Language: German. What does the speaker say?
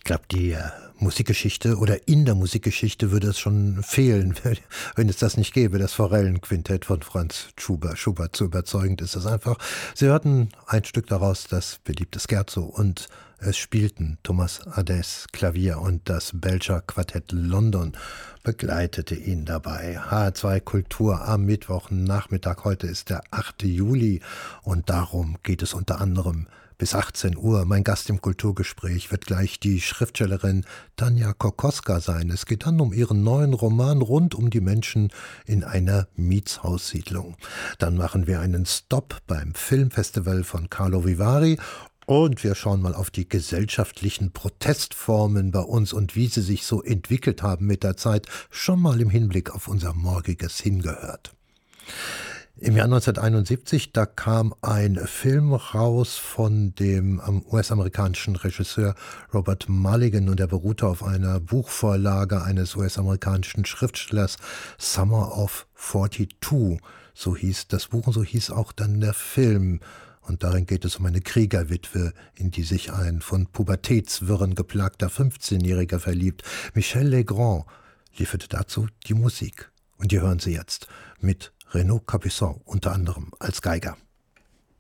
glaube, die Musikgeschichte oder in der Musikgeschichte würde es schon fehlen, wenn es das nicht gäbe, das Forellenquintett von Franz Schubert. So überzeugend ist es einfach. Sie hörten ein Stück daraus, das beliebte Scherzo, und es spielten Thomas Adès Klavier und das Belcher Quartett London begleitete ihn dabei. HR2 Kultur am Mittwochnachmittag. Heute ist der 8. Juli und darum geht es unter anderem bis 18 Uhr. Mein Gast im Kulturgespräch wird gleich die Schriftstellerin Tanja Kokoska sein. Es geht dann um ihren neuen Roman rund um die Menschen in einer Mietshaussiedlung. Dann machen wir einen Stopp beim Filmfestival von Carlo Vivari und wir schauen mal auf die gesellschaftlichen Protestformen bei uns und wie sie sich so entwickelt haben mit der Zeit, schon mal im Hinblick auf unser morgiges Hingehört. Im Jahr 1971, da kam ein Film raus von dem US-amerikanischen Regisseur Robert Mulligan und er beruhte auf einer Buchvorlage eines US-amerikanischen Schriftstellers, Summer of 42. So hieß das Buch und so hieß auch dann der Film. Und darin geht es um eine Kriegerwitwe, in die sich ein von Pubertätswirren geplagter 15-Jähriger verliebt. Michel Legrand lieferte dazu die Musik. Und die hören Sie jetzt mit Renaud Capuçon unter anderem als Geiger.